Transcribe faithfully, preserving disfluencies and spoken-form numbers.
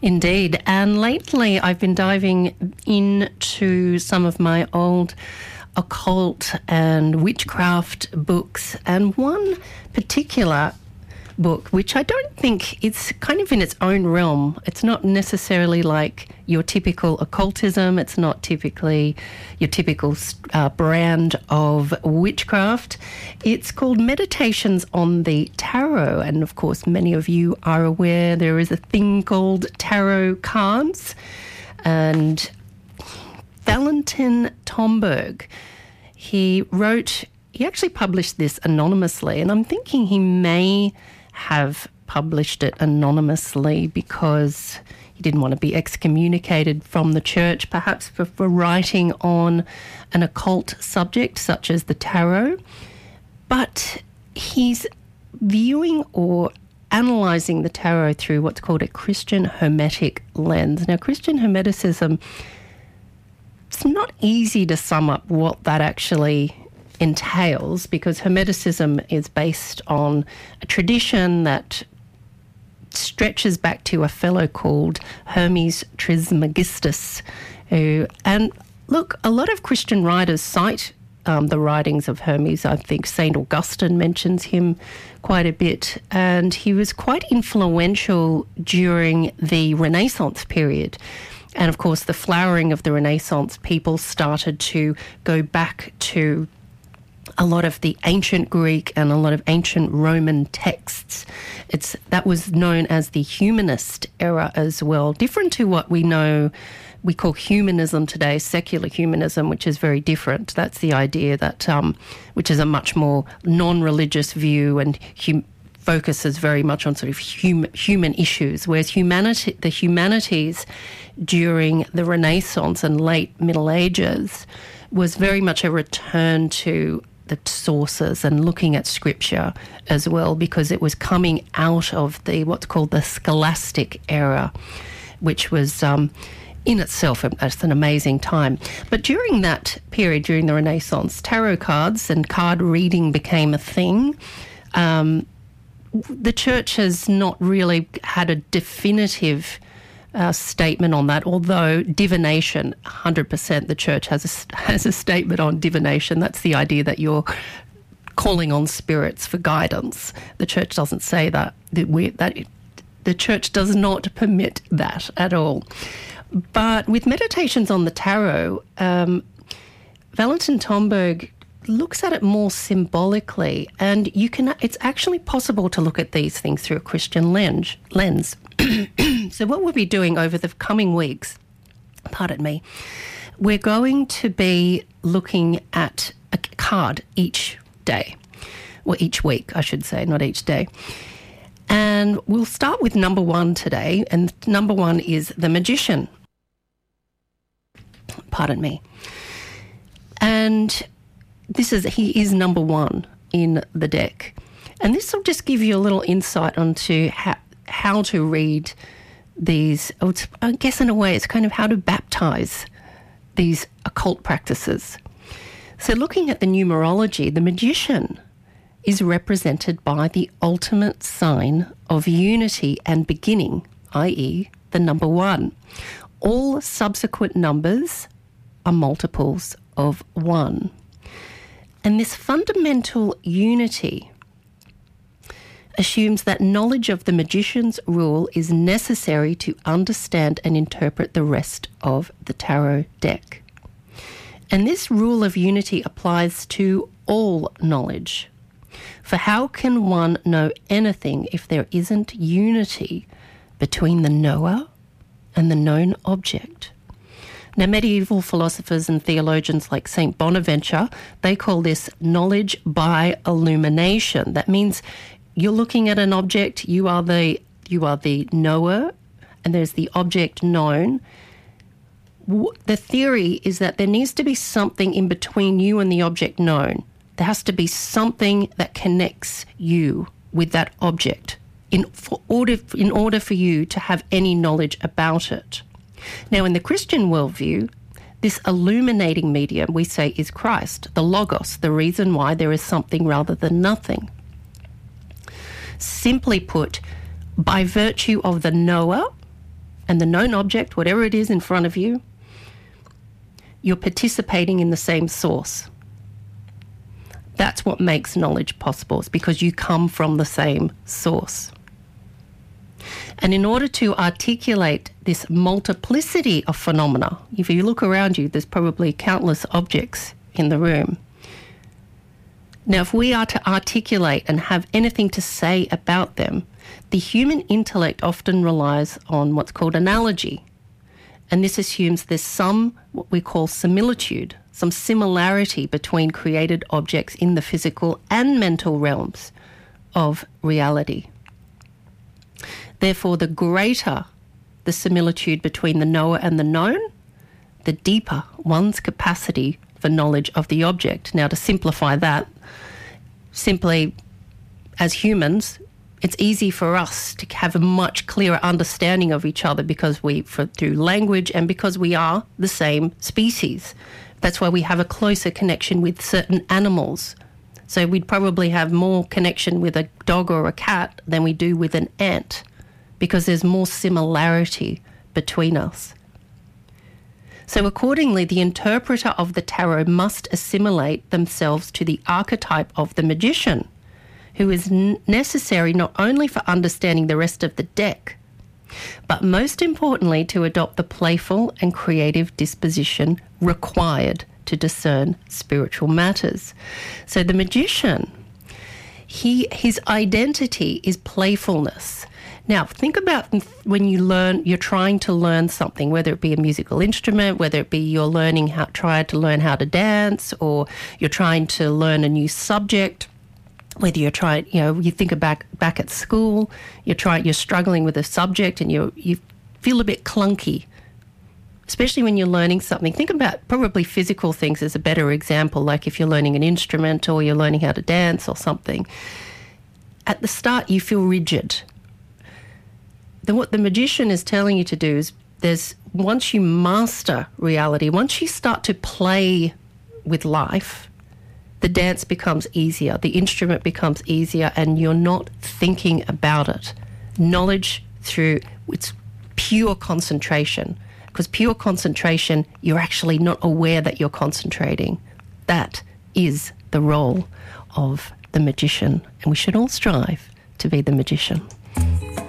Indeed. And lately I've been diving into some of my old occult and witchcraft books, and one particular book, which I don't think it's kind of in its own realm. It's not necessarily like your typical occultism. It's not typically your typical uh, brand of witchcraft. It's called Meditations on the Tarot. And of course, many of you are aware there is a thing called tarot cards. And Valentin Tomberg, he wrote, he actually published this anonymously, and I'm thinking he may have published it anonymously because he didn't want to be excommunicated from the church, perhaps for, for writing on an occult subject such as the tarot. But he's viewing or analysing the tarot through what's called a Christian Hermetic lens. Now, Christian Hermeticism, it's not easy to sum up what that actually entails, because Hermeticism is based on a tradition that stretches back to a fellow called Hermes Trismegistus, who, and look, a lot of Christian writers cite um, the writings of Hermes. I think Saint Augustine mentions him quite a bit, and he was quite influential during the Renaissance period. And of course, the flowering of the Renaissance, people started to go back to a lot of the ancient Greek and a lot of ancient Roman texts. It's that was known as the humanist era as well, different to what we know we call humanism today, secular humanism, which is very different. That's the idea that, um, which is a much more non-religious view and hum- focuses very much on sort of hum- human issues, whereas humanity, the humanities during the Renaissance and late Middle Ages was very much a return to the sources and looking at scripture as well, because it was coming out of the what's called the scholastic era, which was um, in itself it's an amazing time. But during that period, during the Renaissance, tarot cards and card reading became a thing. Um, the church has not really had a definitive Uh, statement on that, although divination, one hundred percent the church has a, has a statement on divination. That's the idea that you're calling on spirits for guidance. The church doesn't say that. That, we, that the church does not permit that at all. But with Meditations on the Tarot, um, Valentin Tomberg looks at it more symbolically, and you can. It's actually possible to look at these things through a Christian lens. lens. So what we'll be doing over the coming weeks, pardon me, we're going to be looking at a card each day, or each week, I should say, not each day. And we'll start with number one today, and number one is the Magician. Pardon me. And this is, he is number one in the deck. And this will just give you a little insight onto how, how to read these, oh, it's, I guess in a way it's kind of how to baptize these occult practices. So looking at the numerology, the Magician is represented by the ultimate sign of unity and beginning, that is the number one. All subsequent numbers are multiples of one. And this fundamental unity assumes that knowledge of the magician's rule is necessary to understand and interpret the rest of the tarot deck. And this rule of unity applies to all knowledge. For how can one know anything if there isn't unity between the knower and the known object? Now, medieval philosophers and theologians like Saint Bonaventure, they call this knowledge by illumination. That means you're looking at an object, you are the you are the knower, and there's the object known. The theory is that there needs to be something in between you and the object known. There has to be something that connects you with that object in for order in order for you to have any knowledge about it. Now, in the Christian worldview, this illuminating medium, we say, is Christ, the Logos, the reason why there is something rather than nothing. Simply put, by virtue of the knower and the known object, whatever it is in front of you, you're participating in the same source. That's what makes knowledge possible. It's because you come from the same source. And in order to articulate this multiplicity of phenomena, if you look around you, there's probably countless objects in the room. Now, if we are to articulate and have anything to say about them, the human intellect often relies on what's called analogy. And this assumes there's some, what we call similitude, some similarity between created objects in the physical and mental realms of reality. Therefore, the greater the similitude between the knower and the known, the deeper one's capacity for knowledge of the object. Now, to simplify that, simply as humans, it's easy for us to have a much clearer understanding of each other because we, for, through language and because we are the same species. That's why we have a closer connection with certain animals. So we'd probably have more connection with a dog or a cat than we do with an ant, because there's more similarity between us. So accordingly, the interpreter of the tarot must assimilate themselves to the archetype of the magician, who is n- necessary not only for understanding the rest of the deck, but most importantly to adopt the playful and creative disposition required to discern spiritual matters. So the magician, he his identity is playfulness. Now, think about when you learn, you're trying to learn something, whether it be a musical instrument, whether it be you're learning how, trying to learn how to dance, or you're trying to learn a new subject, whether you're trying, you know, you think back back at school, you're trying, you're struggling with a subject and you you feel a bit clunky, especially when you're learning something. Think about probably physical things as a better example, like if you're learning an instrument or you're learning how to dance or something. At the start, you feel rigid. Then what the magician is telling you to do is, there's once you master reality, once you start to play with life, the dance becomes easier, the instrument becomes easier, and you're not thinking about it. Knowledge through, it's pure concentration, because pure concentration, you're actually not aware that you're concentrating. That is the role of the magician, and we should all strive to be the magician.